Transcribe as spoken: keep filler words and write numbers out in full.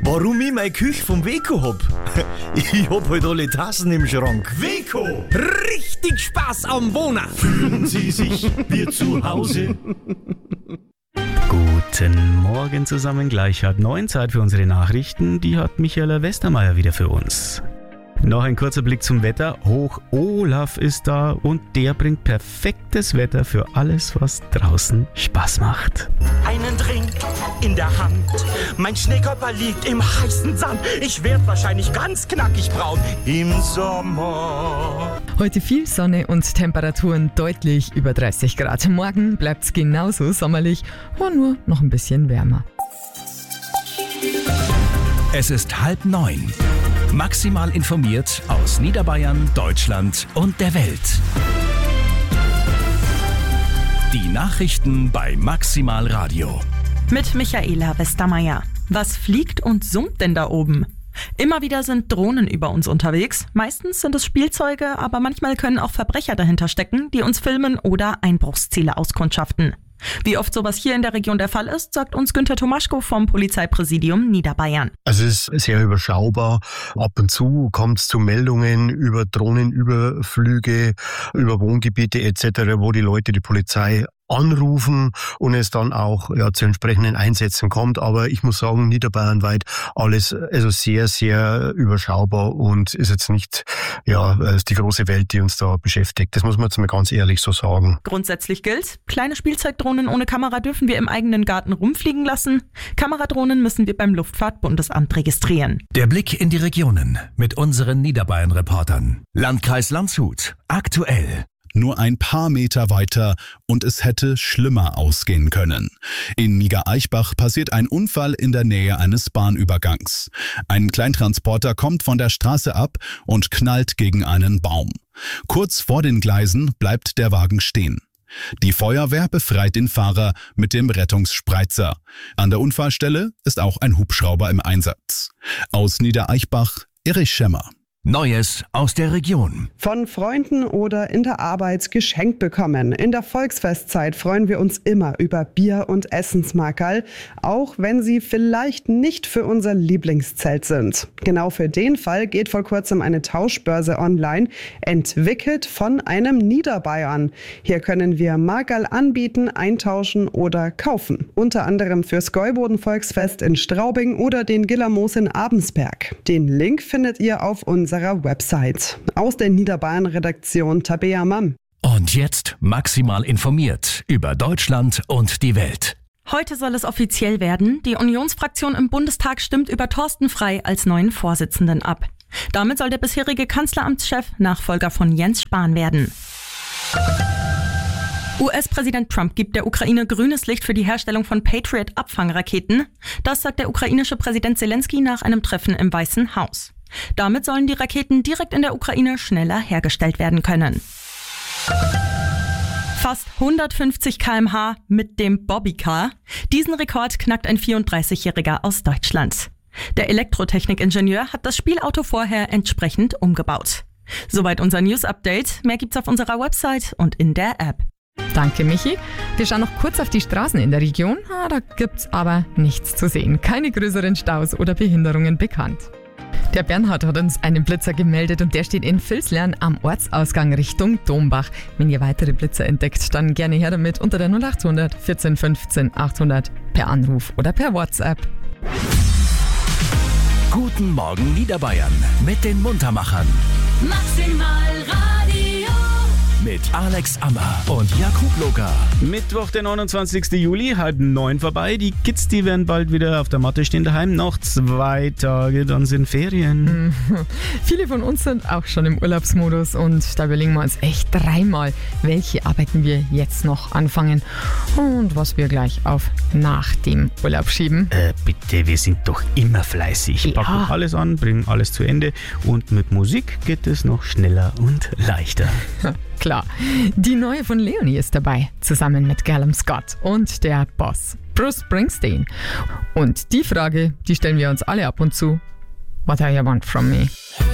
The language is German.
warum ich meine Küche vom Weco hab? Ich hab halt alle Tassen im Schrank. Weco, Richtig Spaß am Wohnen. fühlen Sie sich wie zu Hause? Guten Morgen zusammen, gleich hat neun Zeit für unsere Nachrichten. Die hat Michaela Westermeier wieder für uns. Noch ein kurzer Blick zum Wetter. Hoch Olaf ist da und der bringt perfektes Wetter für alles, was draußen Spaß macht. Einen Drink in der Hand. Mein Schneekörper liegt im heißen Sand. Ich werd wahrscheinlich ganz knackig braun im Sommer. Heute viel Sonne und Temperaturen deutlich über dreißig Grad. Morgen bleibt's genauso sommerlich, aber nur noch ein bisschen wärmer. Es ist halb neun. Maximal informiert aus Niederbayern, Deutschland und der Welt. Die Nachrichten bei Maximal Radio. Mit Michaela Westermeier. Was fliegt und summt denn da oben? Immer wieder sind Drohnen über uns unterwegs. Meistens sind es Spielzeuge, aber manchmal können auch Verbrecher dahinter stecken, die uns filmen oder Einbruchsziele auskundschaften. Wie oft sowas hier in der Region der Fall ist, sagt uns Günther Tomaschko vom Polizeipräsidium Niederbayern. Also es ist sehr überschaubar. Ab und zu kommt es zu Meldungen über Drohnenüberflüge, über Wohngebiete et cetera, wo die Leute die Polizei anrufen und es dann auch ja, zu entsprechenden Einsätzen kommt. Aber ich muss sagen, niederbayernweit alles also sehr, sehr überschaubar und ist jetzt nicht ja, ist die große Welt, die uns da beschäftigt. Das muss man jetzt mal ganz ehrlich so sagen. Grundsätzlich gilt, kleine Spielzeugdrohnen ohne Kamera dürfen wir im eigenen Garten rumfliegen lassen. Kameradrohnen müssen wir beim Luftfahrtbundesamt registrieren. Der Blick in die Regionen mit unseren Niederbayern-Reportern. Landkreis Landshut. Aktuell. Nur ein paar Meter weiter und es hätte schlimmer ausgehen können. In Niedereichbach passiert ein Unfall in der Nähe eines Bahnübergangs. Ein Kleintransporter kommt von der Straße ab und knallt gegen einen Baum. Kurz vor den Gleisen bleibt der Wagen stehen. Die Feuerwehr befreit den Fahrer mit dem Rettungsspreizer. An der Unfallstelle ist auch ein Hubschrauber im Einsatz. Aus Niedereichbach, Erich Schemmer. Neues aus der Region. Von Freunden oder in der Arbeit geschenkt bekommen. In der Volksfestzeit freuen wir uns immer über Bier- und Essensmarkerl, auch wenn sie vielleicht nicht für unser Lieblingszelt sind. Genau für den Fall geht vor kurzem eine Tauschbörse online, entwickelt von einem Niederbayern. Hier können wir Markerl anbieten, eintauschen oder kaufen. Unter anderem fürs Gäuboden-Volksfest in Straubing oder den Gillermoos in Abensberg. Den Link findet ihr auf unserer Website. Aus der Niederbayern-Redaktion Tabea Mann. Und jetzt maximal informiert über Deutschland und die Welt. Heute soll es offiziell werden. Die Unionsfraktion im Bundestag stimmt über Thorsten Frey als neuen Vorsitzenden ab. Damit soll der bisherige Kanzleramtschef Nachfolger von Jens Spahn werden. U S-Präsident Trump gibt der Ukraine grünes Licht für die Herstellung von Patriot-Abfangraketen. Das sagt der ukrainische Präsident Zelensky nach einem Treffen im Weißen Haus. Damit sollen die Raketen direkt in der Ukraine schneller hergestellt werden können. Fast hundertfünfzig Kilometer pro Stunde mit dem Bobbycar. Diesen Rekord knackt ein vierunddreißigjähriger aus Deutschland. Der Elektrotechnikingenieur hat das Spielauto vorher entsprechend umgebaut. Soweit unser News-Update. Mehr gibt's auf unserer Website und in der App. Danke, Michi. Wir schauen noch kurz auf die Straßen in der Region. Ah, da gibt's aber nichts zu sehen. Keine größeren Staus oder Behinderungen bekannt. Der Bernhard hat uns einen Blitzer gemeldet und der steht in Vilslern am Ortsausgang Richtung Dombach. Wenn ihr weitere Blitzer entdeckt, dann gerne her damit unter der null acht hundert vierzehn fünfzehn achthundert per Anruf oder per WhatsApp. Guten Morgen Niederbayern mit den Muntermachern. Maximal Radio. Mit Alex Ammer und Jakub Loka. Mittwoch, der neunundzwanzigsten Juli, halb neun vorbei. Die Kids, die werden bald wieder auf der Matte stehen daheim. Noch zwei Tage, dann sind Ferien. Mhm. Viele von uns sind auch schon im Urlaubsmodus und da überlegen wir uns echt dreimal, welche Arbeiten wir jetzt noch anfangen und was wir gleich auf nach dem Urlaub schieben. Äh, bitte, wir sind doch immer fleißig. Ja. Packen alles an, bringen alles zu Ende und mit Musik geht es noch schneller und leichter. Klar, die neue von Leonie ist dabei, zusammen mit Callum Scott und der Boss Bruce Springsteen. Und die Frage, die stellen wir uns alle ab und zu. What do you want from me?